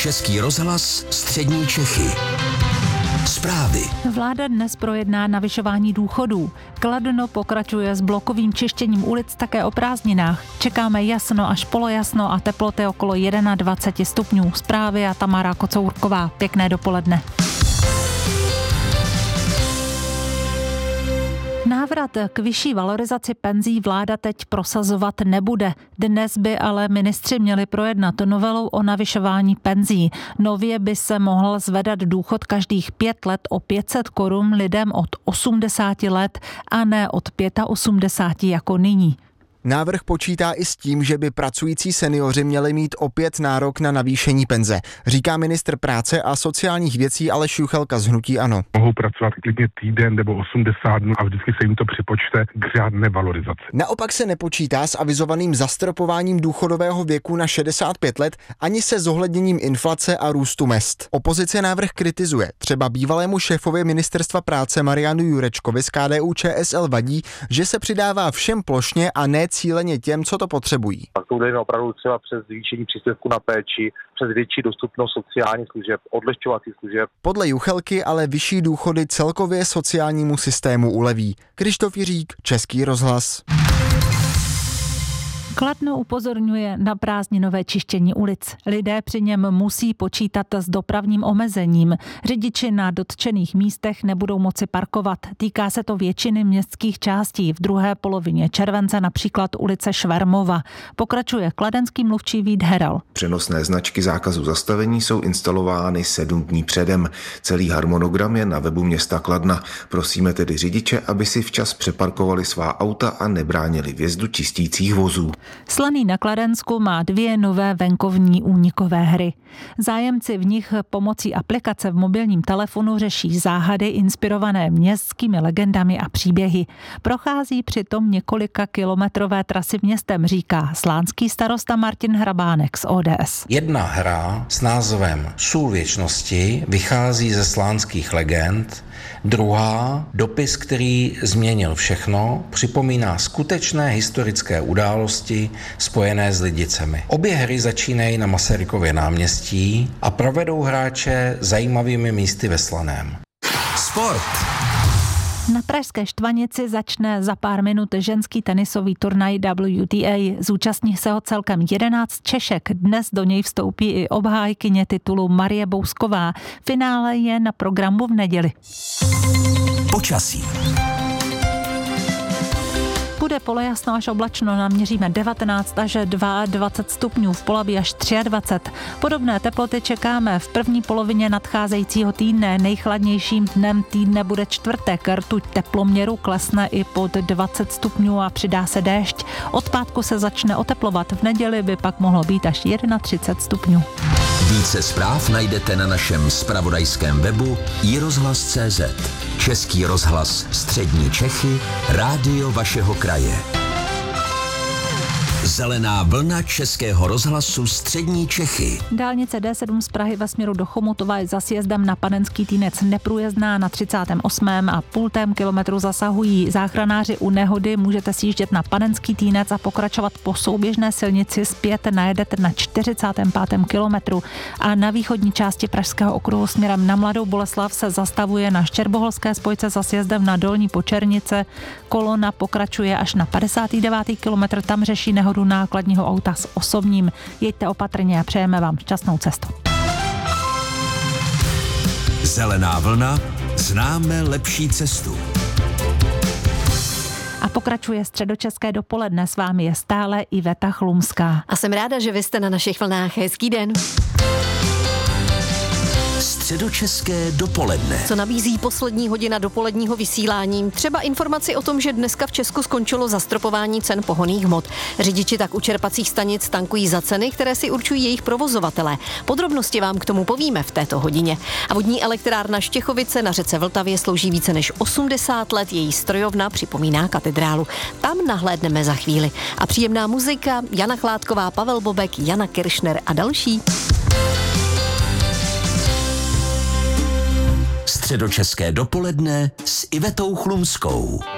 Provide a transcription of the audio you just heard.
Český rozhlas Střední Čechy. Zprávy. Vláda dnes projedná navyšování důchodů. Kladno pokračuje s blokovým čištěním ulic také o prázdninách. Čekáme jasno až polojasno a teploty okolo 21 stupňů. Zprávy a Tamara Kocourková. Pěkné dopoledne. Návrat k vyšší valorizaci penzí vláda teď prosazovat nebude. Dnes by ale ministři měli projednat novelu o navyšování penzí. Nově by se mohl zvedat důchod každých 5 let o 500 korun lidem od 80 let a ne od 85 jako nyní. Návrh počítá i s tím, že by pracující senioři měli mít opět nárok na navýšení penze, říká ministr práce a sociálních věcí Aleš Juchelka z hnutí ANO. Mohou pracovat klidně týden nebo 80 dnů a vždycky se jim to připočte k řádné valorizaci. Naopak se nepočítá s avizovaným zastropováním důchodového věku na 65 let ani se zohledněním inflace a růstu mezd. Opozice návrh kritizuje. Třeba bývalému šéfovi ministerstva práce Marianu Jurečkovi z KDU-ČSL vadí, že se přidává všem plošně a ne cíleně těm, co to potřebují. Pak to jde opravdu třeba přes zvýšení příspěvku na péči, přes větší dostupnost sociálních služeb, odlehčovacích služeb. Podle Juchelky ale vyšší důchody celkově sociálnímu systému uleví. Krištof Jiřík, Český rozhlas. Kladno upozorňuje na prázdninové čištění ulic. Lidé při něm musí počítat s dopravním omezením. Řidiči na dotčených místech nebudou moci parkovat. Týká se to většiny městských částí. V druhé polovině července například ulice Švermova. Pokračuje kladenský mluvčí Vít Heral. Přenosné značky zákazu zastavení jsou instalovány 7 dní předem. Celý harmonogram je na webu města Kladna. Prosíme tedy řidiče, aby si včas přeparkovali svá auta a nebránili vjezdu čistících vozů. Slaný na Kladensku má 2 nové venkovní únikové hry. Zájemci v nich pomocí aplikace v mobilním telefonu řeší záhady inspirované městskými legendami a příběhy. Prochází přitom několika kilometrové trasy městem, říká slánský starosta Martin Hrabánek z ODS. Jedna hra s názvem Sůl věčnosti vychází ze slánských legend. Druhá, dopis, který změnil všechno, připomíná skutečné historické události spojené s Lidicemi. Obě hry začínají na Masarykově náměstí a provedou hráče zajímavými místy ve Slaném. Sport. Na pražské Štvanici začne za pár minut ženský tenisový turnaj WTA. Zúčastní se ho celkem 11 Češek. Dnes do něj vstoupí i obhájkyně titulu Marie Bousková. Finále je na programu v neděli. Počasí. Bude polojasno až oblačno, naměříme 19 až 22 stupňů, v Polabí až 23. Podobné teploty čekáme v první polovině nadcházejícího týdne. Nejchladnějším dnem týdne bude čtvrtek. Rtuť teploměru klesne i pod 20 stupňů a přidá se déšť. Od pátku se začne oteplovat, v neděli by pak mohlo být až 31 stupňů. Více zpráv najdete na našem zpravodajském webu iRozhlas.cz. Český rozhlas Střední Čechy, rádio vašeho kraje. Zelená vlna Českého rozhlasu Střední Čechy. Dálnice D7 z Prahy ve směru do Chomutova je za sjezdem na Panenský Týnec neprůjezdná, na 38,5 kilometru zasahují záchranáři u nehody. Můžete sjíždět na Panenský Týnec a pokračovat po souběžné silnici, zpět najedete na 45. kilometru a na východní části Pražského okruhu směrem na Mladou Boleslav se zastavuje na Štěrboholské spojce za sjezdem na Dolní Počernice. Kolona pokračuje až na 59. kilometr, tam řeší nehodu nákladního auta s osobním. Jeďte opatrně a přejeme vám šťastnou cestu. Zelená vlna, známe lepší cestu. A pokračuje středočeské dopoledne, s vámi je stále Iveta Chlumská. A jsem ráda, že vy jste na našich vlnách. Hezký den. Středočeské dopoledne. Co nabízí poslední hodina dopoledního vysílání? Třeba informaci o tom, že dneska v Česku skončilo zastropování cen pohonných hmot. Řidiči tak u čerpacích stanic tankují za ceny, které si určují jejich provozovatelé. Podrobnosti vám k tomu povíme v této hodině. A vodní elektrárna Štěchovice na řece Vltavě slouží více než 80 let. Její strojovna připomíná katedrálu. Tam nahlédneme za chvíli. A příjemná muzika, Jana Chládková, Pavel Bobek, Jana Kiršner a další. Středočeské dopoledne s Ivetou Chlumskou.